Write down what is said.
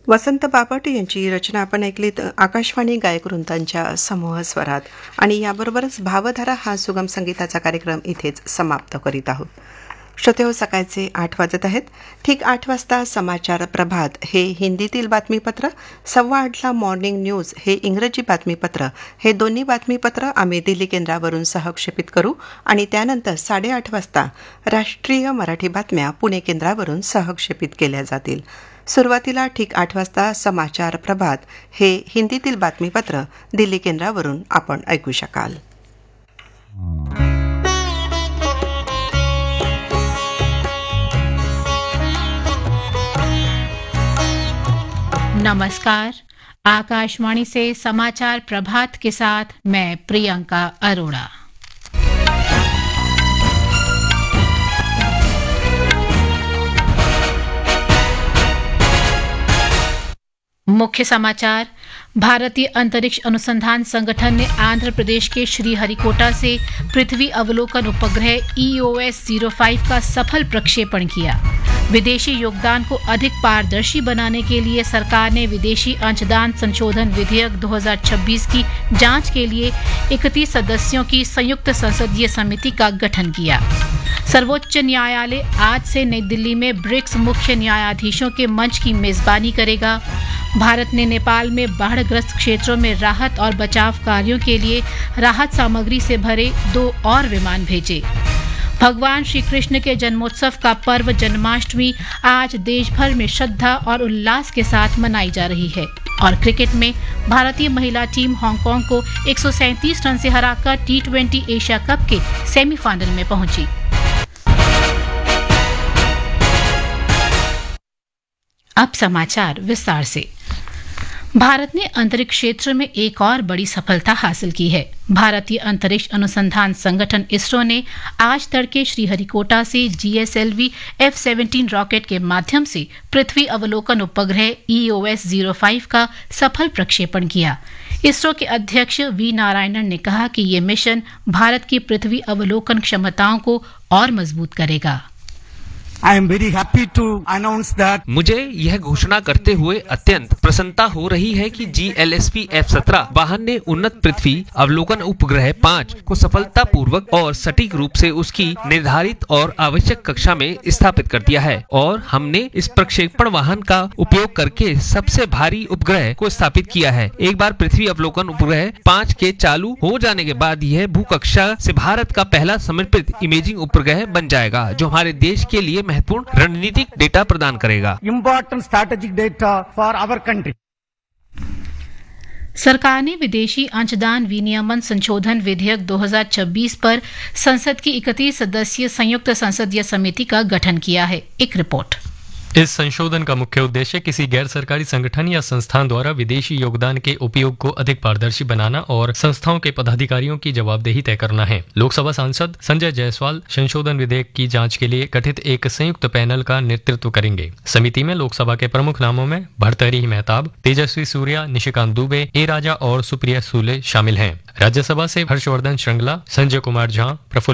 वसंत बापट यांची रचना आपण ऐकलीत आकाशवाणी गायक वृंदांच्या समूह स्वरात. आणि याबरोबरच भावधारा हा सुगम संगीताचा कार्यक्रम इथेच समाप्त करीत आहोत. श्रोतेहो, सकाळचे 8 वाजत आहेत. ठीक 8 वाजता समाचार प्रभात हे हिंदीतील बातमीपत्र, 8:15 मॉर्निंग न्यूज हे इंग्रजी बातमीपत्र, हे दोन्ही बातमीपत्र आम्ही दिल्ली केंद्रावरून सहक्षेपित करू. आणि त्यानंतर 8:30 वाजता राष्ट्रीय मराठी बातम्या पुणे केंद्रावरून सहक्षेपित केल्या जातील. सुरुवातीला ठीक 8 वाजता समाचार प्रभात हे हिंदीतील बातमीपत्र दिल्ली केंद्रावरून आपण ऐकू शकाल. नमस्कार, आकाशवाणी से समाचार प्रभात के साथ मैं प्रियंका अरोड़ा. मुख्य समाचार. भारतीय अंतरिक्ष अनुसंधान संगठन ने आंध्र प्रदेश के श्रीहरिकोटा से पृथ्वी अवलोकन उपग्रह EOS-05 का सफल प्रक्षेपण किया. विदेशी योगदान को अधिक पारदर्शी बनाने के लिए सरकार ने विदेशी अंशदान संशोधन विधेयक 2026 की जांच के लिए 31 सदस्यों की संयुक्त संसदीय समिति का गठन किया. सर्वोच्च न्यायालय आज से नई दिल्ली में ब्रिक्स मुख्य न्यायाधीशों के मंच की मेजबानी करेगा. भारत ने नेपाल में बाढ़ग्रस्त क्षेत्रों में राहत और बचाव कार्यों के लिए राहत सामग्री से भरे 2 और विमान भेजे. भगवान श्री कृष्ण के जन्मोत्सव का पर्व जन्माष्टमी आज देश भर में श्रद्धा और उल्लास के साथ मनाई जा रही है. और क्रिकेट में भारतीय महिला टीम हांगकांग को 137 रन से हराकर T20 एशिया कप के सेमीफाइनल में पहुंची. अब समाचार विस्तार से. भारत ने अंतरिक्ष क्षेत्र में एक और बड़ी सफलता हासिल की है. भारतीय अंतरिक्ष अनुसंधान संगठन इसरो ने आज तड़के श्रीहरिकोटा से GSLV F-17 रॉकेट के माध्यम से पृथ्वी अवलोकन उपग्रह EOS-05 का सफल प्रक्षेपण किया. इसरो के अध्यक्ष V नारायणन ने कहा कि ये मिशन भारत की पृथ्वी अवलोकन क्षमताओं को और मजबूत करेगा. I am very happy to announce that मुझे यह घोषणा करते हुए अत्यंत प्रसन्नता हो रही है कि GLSP F-17 वाहन ने उन्नत पृथ्वी अवलोकन उपग्रह 5 को सफलतापूर्वक और सटीक रूप से उसकी निर्धारित और आवश्यक कक्षा में स्थापित कर दिया है. और हमने इस प्रक्षेपण वाहन का उपयोग करके सबसे भारी उपग्रह को स्थापित किया है. एक बार पृथ्वी अवलोकन उपग्रह 5 के चालू हो जाने के बाद यह भूकक्षा से भारत का पहला समर्पित इमेजिंग उपग्रह बन जाएगा, जो हमारे देश के लिए महत्वपूर्ण रणनीतिक डेटा प्रदान करेगा. important strategic data for our country. सरकार ने विदेशी अंशदान विनियमन संशोधन विधेयक 2026 पर संसद की 31 सदस्यीय संयुक्त संसदीय समिति का गठन किया है. एक रिपोर्ट. इस संशोधन का मुख्य उद्देश्य किसी गैर सरकारी संगठन या संस्थान द्वारा विदेशी योगदान के उपयोग को अधिक पारदर्शी बनाना और संस्थाओं के पदाधिकारियों की जवाबदेही तय करना है. लोकसभा सांसद संजय जायसवाल संशोधन विधेयक की जांच के लिए गठित एक संयुक्त पैनल का नेतृत्व करेंगे. समिति में लोकसभा के प्रमुख नामों में भर्तृहरि मेहताब, तेजस्वी सूर्या, निशिकांत दुबे, ए राजा और सुप्रिया सूले शामिल हैं. राज्यसभा से हर्षवर्धन श्रृंगला, संजय कुमार झा, प्रफुल्ल